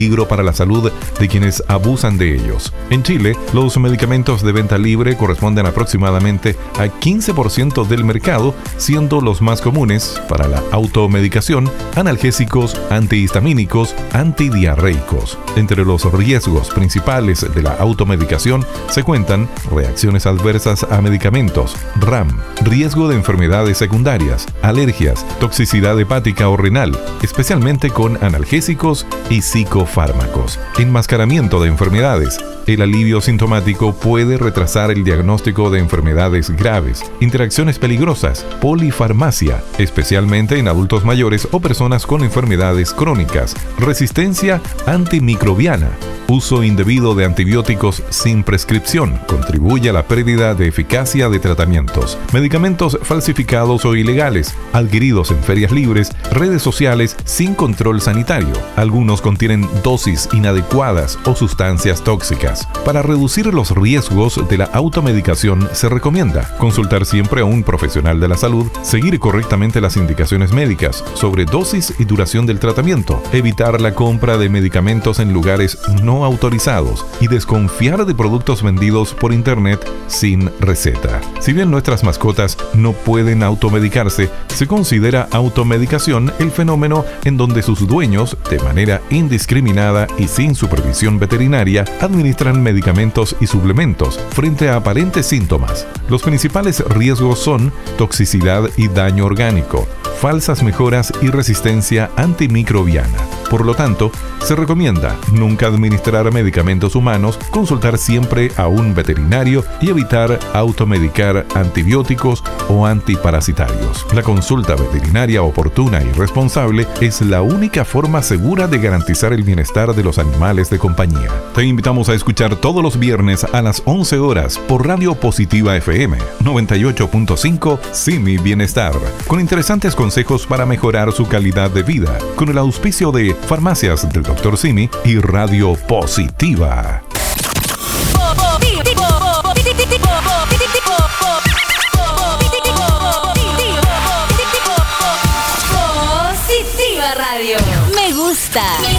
peligro para la salud de quienes abusan de ellos. En Chile, los medicamentos de venta libre corresponden aproximadamente a 15% del mercado, siendo los más comunes para la automedicación analgésicos, antihistamínicos, antidiarreicos. Entre los riesgos principales de la automedicación se cuentan reacciones adversas a medicamentos, RAM, riesgo de enfermedades secundarias, alergias, toxicidad hepática o renal, especialmente con analgésicos y psicofármacos, enmascaramiento de enfermedades. El alivio sintomático puede retrasar el diagnóstico de enfermedades graves, interacciones peligrosas, polifarmacia, especialmente en adultos mayores o personas con enfermedades crónicas, resistencia antimicrobiana, uso indebido de antibióticos sin prescripción, contribuye a la pérdida de eficacia de tratamientos, medicamentos falsificados o ilegales, adquiridos en ferias libres, redes sociales sin control sanitario. Algunos contienen dosis inadecuadas o sustancias tóxicas. Para reducir los riesgos de la automedicación se recomienda consultar siempre a un profesional de la salud, seguir correctamente las indicaciones médicas sobre dosis y duración del tratamiento, evitar la compra de medicamentos en lugares no autorizados y desconfiar de productos vendidos por internet sin receta. Si bien nuestras mascotas no pueden automedicarse, se considera automedicación el fenómeno en donde sus dueños, de manera indiscriminada y sin supervisión veterinaria, administran medicamentos y suplementos frente a aparentes síntomas. Los principales riesgos son toxicidad y daño orgánico, falsas mejoras y resistencia antimicrobiana. Por lo tanto, se recomienda nunca administrar medicamentos humanos, consultar siempre a un veterinario y evitar automedicar antibióticos o antiparasitarios. La consulta veterinaria oportuna y responsable es la única forma segura de garantizar el bienestar de los animales de compañía. Te invitamos a escuchar todos los viernes a las 11 horas por Radio Positiva FM 98.5 Simi Bienestar, con interesantes consejos para mejorar su calidad de vida, con el auspicio de Farmacias del Dr. Simi y Radio Positiva. Positiva Radio. Me gusta.